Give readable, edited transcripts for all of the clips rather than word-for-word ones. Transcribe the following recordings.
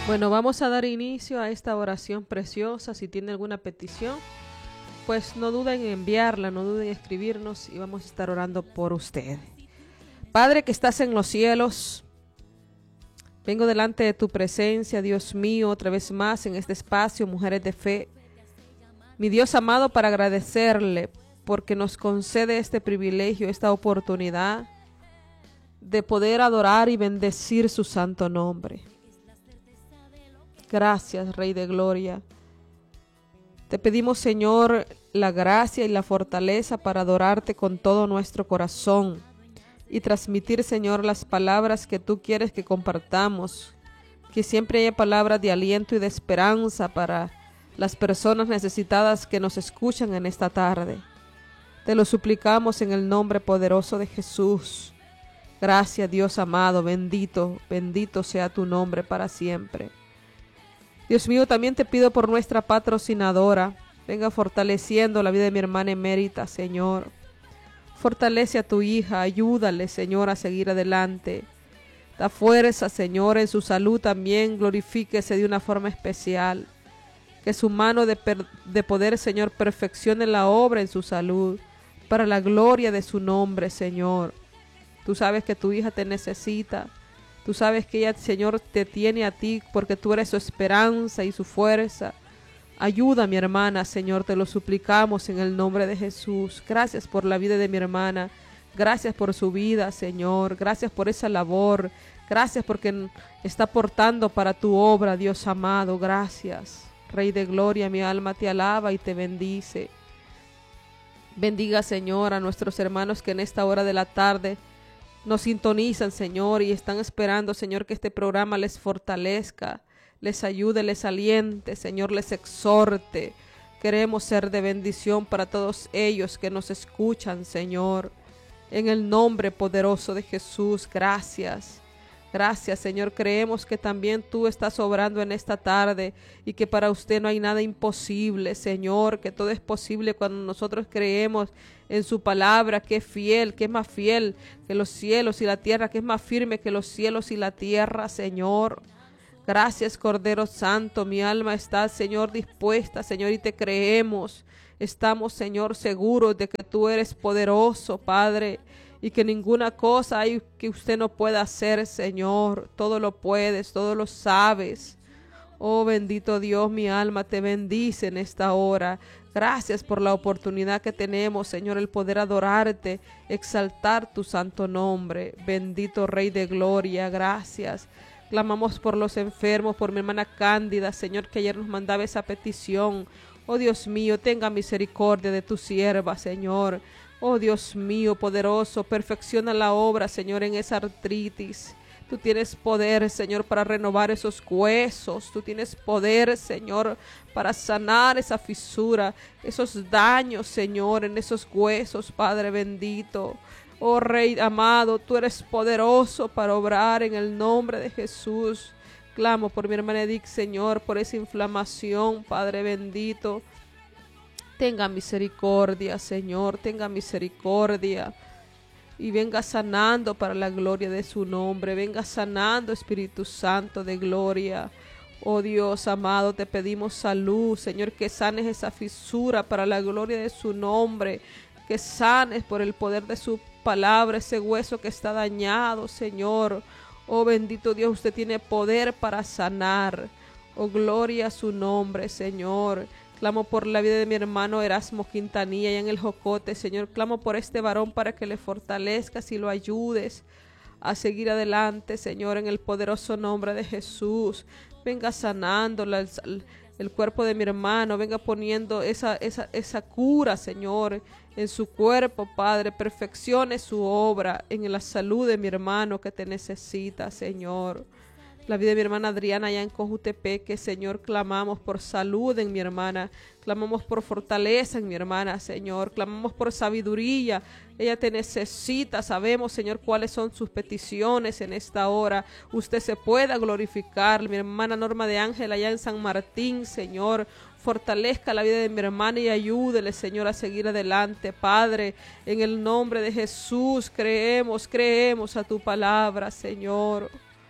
Bueno, vamos a dar inicio a esta oración preciosa. Si tiene alguna petición, pues no duden en enviarla, no duden en escribirnos y vamos a estar orando por usted. Padre que estás en los cielos, vengo delante de tu presencia, Dios mío, otra vez más en este espacio, Mujeres de Fe. Mi Dios amado, para agradecerle porque nos concede este privilegio, esta oportunidad de poder adorar y bendecir su santo nombre. Gracias, Rey de Gloria. Te pedimos, Señor, la gracia y la fortaleza para adorarte con todo nuestro corazón y transmitir, Señor, las palabras que tú quieres que compartamos. Que siempre haya palabras de aliento y de esperanza para las personas necesitadas que nos escuchan en esta tarde. Te lo suplicamos en el nombre poderoso de Jesús. Gracias, Dios amado, bendito, bendito sea tu nombre para siempre. Dios mío, también te pido por nuestra patrocinadora, venga fortaleciendo la vida de mi hermana emérita, Señor. Fortalece a tu hija, ayúdale, Señor, a seguir adelante. Da fuerza, Señor, en su salud también, glorifíquese de una forma especial. Que su mano de poder, Señor, perfeccione la obra en su salud, para la gloria de su nombre, Señor. Tú sabes que tu hija te necesita. Tú sabes que ella, Señor, te tiene a ti porque tú eres su esperanza y su fuerza. Ayuda a mi hermana, Señor, te lo suplicamos en el nombre de Jesús. Gracias por la vida de mi hermana. Gracias por su vida, Señor. Gracias por esa labor. Gracias porque está aportando para tu obra, Dios amado. Gracias. Rey de Gloria, mi alma te alaba y te bendice. Bendiga, Señor, a nuestros hermanos que en esta hora de la tarde nos sintonizan, Señor, y están esperando, Señor, que este programa les fortalezca, les ayude, les aliente, Señor, les exhorte. Queremos ser de bendición para todos ellos que nos escuchan, Señor. En el nombre poderoso de Jesús, gracias. Gracias, Señor. Creemos que también tú estás obrando en esta tarde y que para usted no hay nada imposible, Señor, que todo es posible cuando nosotros creemos en su palabra, que es fiel, que es más fiel que los cielos y la tierra, que es más firme que los cielos y la tierra, Señor. Gracias, Cordero Santo. Mi alma está, Señor, dispuesta, Señor, y te creemos. Estamos, Señor, seguros de que tú eres poderoso, Padre, y que ninguna cosa hay que usted no pueda hacer, Señor. Todo lo puedes, todo lo sabes. Oh, bendito Dios, mi alma te bendice en esta hora. Gracias por la oportunidad que tenemos, Señor, el poder adorarte, exaltar tu santo nombre. Bendito Rey de Gloria, gracias. Clamamos por los enfermos, por mi hermana Cándida, Señor, que ayer nos mandaba esa petición. Oh, Dios mío, tenga misericordia de tu sierva, Señor. Oh, Dios mío, poderoso, perfecciona la obra, Señor, en esa artritis. Tú tienes poder, Señor, para renovar esos huesos. Tú tienes poder, Señor, para sanar esa fisura, esos daños, Señor, en esos huesos, Padre bendito. Oh, Rey amado, tú eres poderoso para obrar en el nombre de Jesús. Clamo por mi hermana Edith, Señor, por esa inflamación, Padre bendito. Tenga misericordia, Señor, tenga misericordia. Y venga sanando para la gloria de su nombre. Venga sanando, Espíritu Santo de gloria. Oh Dios amado, te pedimos salud, Señor, que sanes esa fisura para la gloria de su nombre. Que sanes por el poder de su palabra ese hueso que está dañado, Señor. Oh bendito Dios, usted tiene poder para sanar. Oh gloria a su nombre, Señor. Clamo por la vida de mi hermano Erasmo Quintanilla allá en el Jocote, Señor. Clamo por este varón para que le fortalezcas y lo ayudes a seguir adelante, Señor, en el poderoso nombre de Jesús. Venga sanando el cuerpo de mi hermano, venga poniendo esa cura, Señor, en su cuerpo, Padre. Perfeccione su obra en la salud de mi hermano que te necesita, Señor. La vida de mi hermana Adriana allá en Cojutepeque, Señor, clamamos por salud en mi hermana, clamamos por fortaleza en mi hermana, Señor, clamamos por sabiduría. Ella te necesita, sabemos, Señor, cuáles son sus peticiones en esta hora. Usted se pueda glorificar. Mi hermana Norma de Ángel allá en San Martín, Señor, fortalezca la vida de mi hermana y ayúdele, Señor, a seguir adelante, Padre. En el nombre de Jesús creemos a tu palabra, Señor.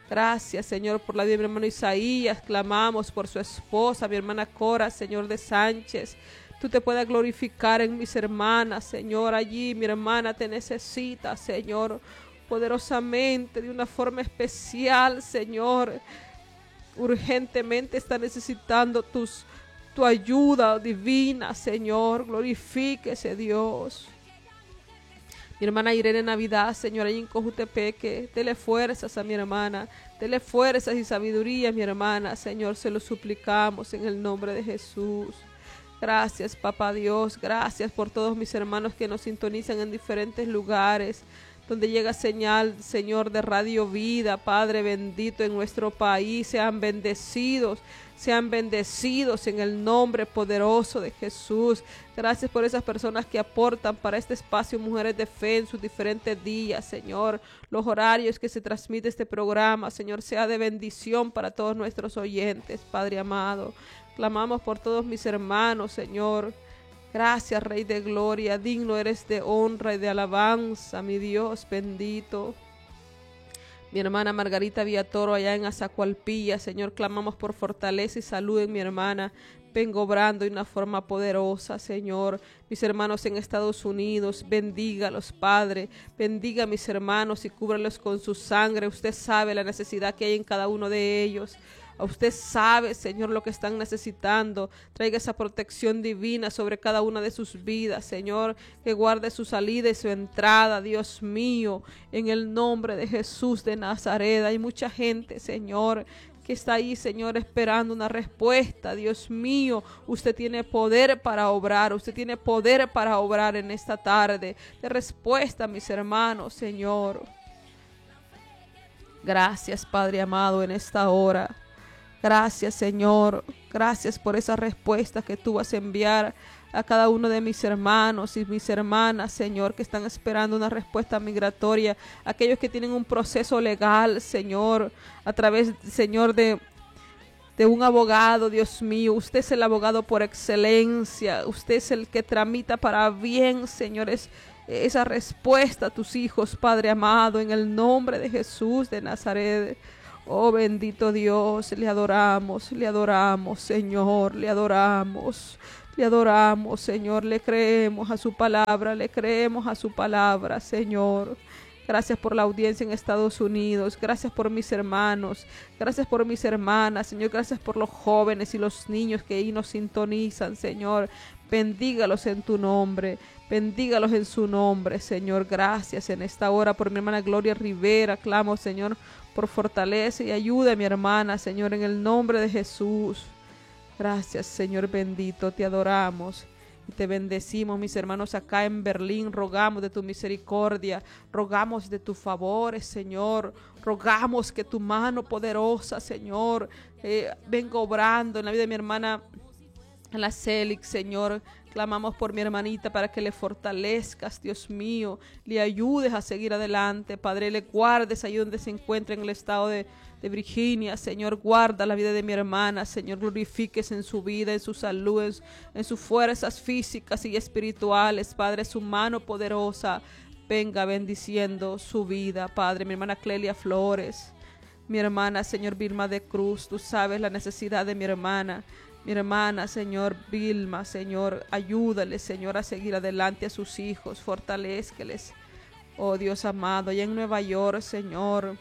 Gracias, Señor, por la vida de mi hermano Isaías. Clamamos por su esposa, mi hermana Cora, Señor de Sánchez. Tú te puedas glorificar en mis hermanas, Señor. Allí mi hermana te necesita, Señor, poderosamente, de una forma especial, Señor. Urgentemente está necesitando tu ayuda divina, Señor. Glorifíquese, Dios. Mi hermana Irene Navidad, Señor, allí en Cojutepeque, dele fuerzas a mi hermana, dele fuerzas y sabiduría a mi hermana, Señor, se lo suplicamos en el nombre de Jesús. Gracias, Papá Dios, gracias por todos mis hermanos que nos sintonizan en diferentes lugares, donde llega señal, Señor, de Radio Vida, Padre bendito, en nuestro país. Sean bendecidos en el nombre poderoso de Jesús. Gracias por esas personas que aportan para este espacio Mujeres de Fe en sus diferentes días, Señor. Los horarios que se transmite este programa, Señor, sea de bendición para todos nuestros oyentes, Padre amado. Clamamos por todos mis hermanos, Señor. Gracias, Rey de Gloria, digno eres de honra y de alabanza, mi Dios bendito. Mi hermana Margarita Villatoro allá en Azacualpilla, Señor, clamamos por fortaleza y salud en mi hermana. Vengo obrando de una forma poderosa, Señor. Mis hermanos en Estados Unidos, bendígalos, Padre. Bendiga a mis hermanos y cúbralos con su sangre. Usted sabe la necesidad que hay en cada uno de ellos. Usted sabe, Señor, lo que están necesitando. Traiga esa protección divina sobre cada una de sus vidas, Señor, que guarde su salida y su entrada, Dios mío, en el nombre de Jesús de Nazaret. Hay mucha gente, Señor, que está ahí, Señor, esperando una respuesta. Dios mío, usted tiene poder para obrar, usted tiene poder para obrar en esta tarde de respuesta, mis hermanos, Señor. Gracias, Padre amado, en esta hora. Gracias, Señor. Gracias por esa respuesta que tú vas a enviar a cada uno de mis hermanos y mis hermanas, Señor, que están esperando una respuesta migratoria. Aquellos que tienen un proceso legal, Señor, a través, Señor, de un abogado, Dios mío. Usted es el abogado por excelencia. Usted es el que tramita para bien, Señor, esa respuesta a tus hijos, Padre amado, en el nombre de Jesús de Nazaret. Oh bendito Dios, le adoramos, Señor, le adoramos, Señor, le creemos a su palabra, Señor. Gracias por la audiencia en Estados Unidos, gracias por mis hermanos, gracias por mis hermanas, Señor, gracias por los jóvenes y los niños que ahí nos sintonizan, Señor. Bendígalos en tu nombre, bendígalos en su nombre, Señor. Gracias en esta hora por mi hermana Gloria Rivera. Clamo, Señor, por fortaleza y ayuda a mi hermana, Señor, en el nombre de Jesús. Gracias, Señor bendito, te adoramos y te bendecimos. Mis hermanos acá en Berlín, rogamos de tu misericordia, rogamos de tus favores, Señor. Rogamos que tu mano poderosa, Señor, venga obrando en la vida de mi hermana la Célix, Señor. Clamamos por mi hermanita para que le fortalezcas, Dios mío, le ayudes a seguir adelante, Padre, le guardes ahí donde se encuentra en el estado de Virginia, Señor. Guarda la vida de mi hermana, Señor, glorifíquese en su vida, en su salud, en sus fuerzas físicas y espirituales, Padre. Su mano poderosa venga bendiciendo su vida, Padre. Mi hermana Clelia Flores, mi hermana, Señor, Vilma de Cruz, tú sabes la necesidad de mi hermana, Señor, Vilma, Señor, ayúdale, Señor, a seguir adelante a sus hijos, fortalézqueles, oh Dios amado. Allá en Nueva York, Señor,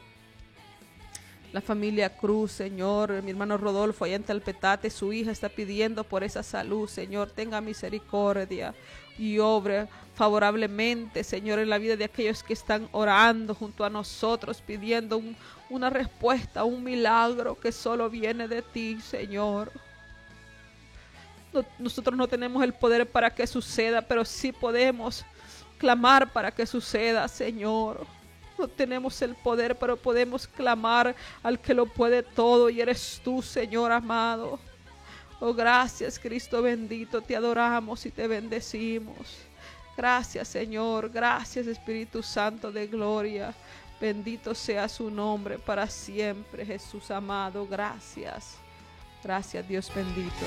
la familia Cruz, Señor, mi hermano Rodolfo, allá en Talpetate, su hija está pidiendo por esa salud, Señor, tenga misericordia y obre favorablemente, Señor, en la vida de aquellos que están orando junto a nosotros, pidiendo una respuesta, un milagro que solo viene de ti, Señor. Nosotros no tenemos el poder para que suceda, pero sí podemos clamar para que suceda, Señor. No tenemos el poder, pero podemos clamar al que lo puede todo, y eres tú, Señor amado. Oh, gracias, Cristo bendito, te adoramos y te bendecimos. Gracias, Señor, gracias, Espíritu Santo de gloria. Bendito sea su nombre para siempre, Jesús amado. Gracias, gracias, Dios bendito.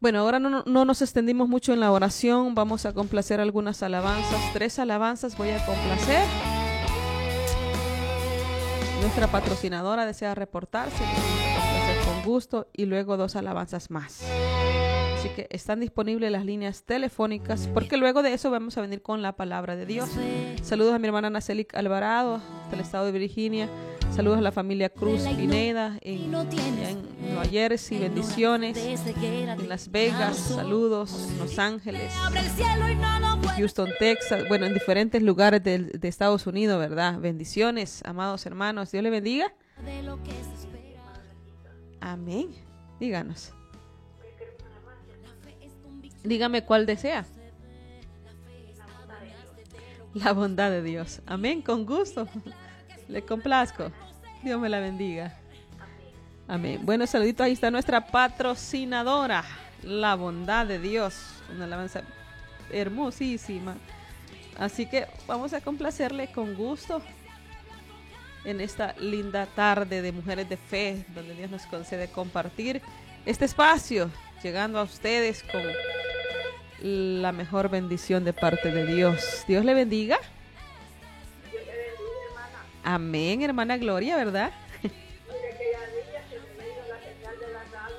Bueno, ahora no nos extendimos mucho en la oración. Vamos a complacer algunas alabanzas. 3 alabanzas voy a complacer. Nuestra patrocinadora desea reportarse. Con gusto. Y luego 2 alabanzas más. Así que están disponibles las líneas telefónicas, porque luego de eso vamos a venir con la palabra de Dios. Saludos a mi hermana Nacelic Alvarado, del estado de Virginia. Saludos a la familia Cruz Pineda en Nueva Jersey. Bendiciones. En Las Vegas, saludos. En Los Ángeles, Houston, Texas. Bueno, en diferentes lugares de Estados Unidos, ¿verdad? Bendiciones, amados hermanos. Dios le bendiga. Amén. Díganos. Dígame cuál desea. La bondad de Dios. Amén, con gusto. Le complazco. Dios me la bendiga. Amén. Bueno, saludito. Ahí está nuestra patrocinadora. La bondad de Dios. Una alabanza hermosísima. Así que vamos a complacerle con gusto en esta linda tarde de Mujeres de Fe, donde Dios nos concede compartir este espacio, llegando a ustedes con la mejor bendición de parte de Dios. Dios le bendiga. Dios le bendiga, hermana. Amén, hermana Gloria, ¿verdad? Mire que ya día se me vino la señal de la radio,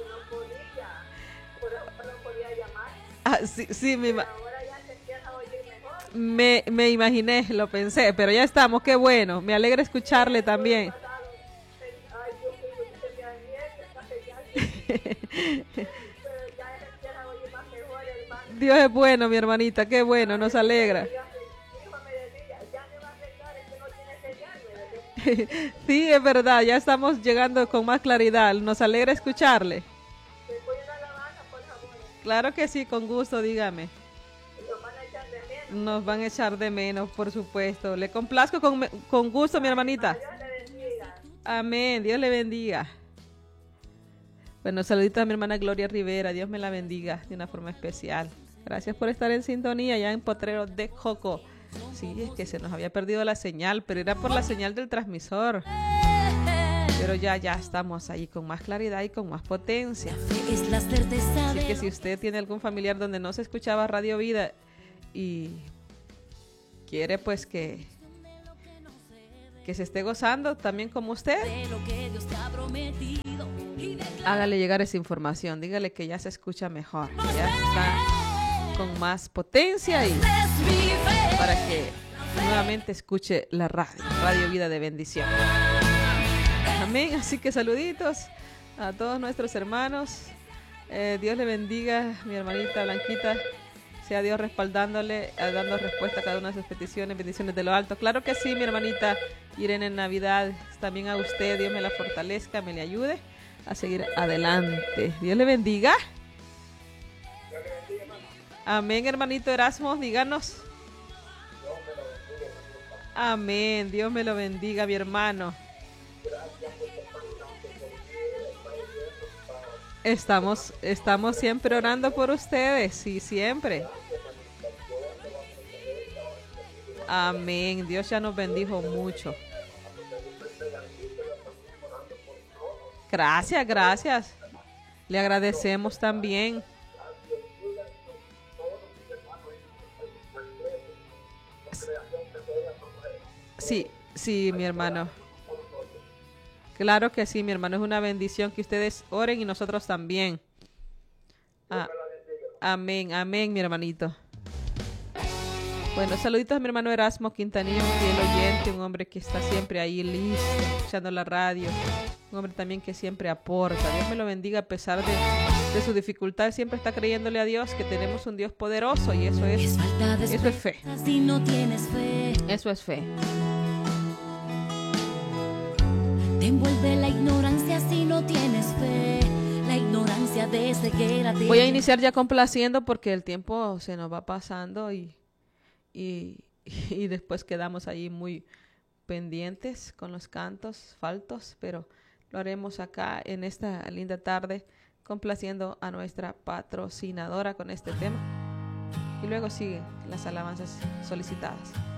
no podía llamar. Ah, sí, Ahora ya se empieza a oír mejor. me imaginé, lo pensé, pero ya estamos, qué bueno. Me alegra escucharle también. Ay, Dios mío, que se me amiente esta señal. Pero ya se empieza a oír más mejor, hermano. Dios es bueno, mi hermanita, qué bueno, nos alegra. Mi hijo me decía, ya me va a arreglar, es que no tiene señal, me decía. Sí, es verdad, ya estamos llegando con más claridad. Nos alegra escucharle. ¿Me pone una alabanza, por favor? Claro que sí, con gusto, dígame. Nos van a echar de menos. Nos van a echar de menos, por supuesto. Le complazco con gusto, mi hermanita. Dios le bendiga. Amén, Dios le bendiga. Bueno, saluditos a mi hermana Gloria Rivera. Dios me la bendiga de una forma especial. Gracias por estar en sintonía ya en Potrero de Joco. Sí, es que se nos había perdido la señal, pero era por la señal del transmisor. Pero ya estamos ahí con más claridad y con más potencia. Así que si usted tiene algún familiar donde no se escuchaba Radio Vida y quiere pues que se esté gozando también como usted, hágale llegar esa información. Dígale que ya se escucha mejor, que ya está con más potencia y para que nuevamente escuche la Radio Vida de bendición. Amén. Así que saluditos a todos nuestros hermanos. Dios le bendiga, mi hermanita Blanquita. Sea Dios respaldándole, dando respuesta a cada una de sus peticiones, bendiciones de lo alto. Claro que sí, mi hermanita Irene Navidad. También a usted, Dios me la fortalezca, me le ayude a seguir adelante. Dios le bendiga. Amén, hermanito Erasmo, díganos. Amén, Dios me lo bendiga, mi hermano. Estamos siempre orando por ustedes, sí, siempre. Amén, Dios ya nos bendijo mucho. Gracias. Le agradecemos también. Sí, mi hermano. Claro que sí, mi hermano. Es una bendición que ustedes oren y nosotros también. Amén, mi hermanito. Bueno, saluditos a mi hermano Erasmo Quintanilla, un fiel oyente, un hombre que está siempre ahí listo, escuchando la radio. Un hombre también que siempre aporta. Dios me lo bendiga a pesar de su dificultad. Siempre está creyéndole a Dios que tenemos un Dios poderoso y eso es fe. Si no tienes fe, eso es fe. te envuelve la ignorancia si no tienes fe. La ignorancia de ceguera. Voy a iniciar ya complaciendo porque el tiempo se nos va pasando y después quedamos ahí muy pendientes con los cantos faltos, pero lo haremos acá en esta linda tarde complaciendo a nuestra patrocinadora con este tema y luego siguen las alabanzas solicitadas.